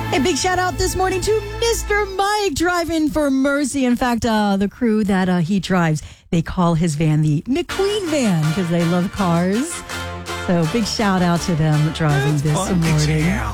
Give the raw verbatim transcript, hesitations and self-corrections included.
A big shout out this morning to Mister Mike driving for Mercy. In fact, uh, the crew that uh, he drives, they call his van the McQueen van because they love cars. So big shout out to them driving this morning.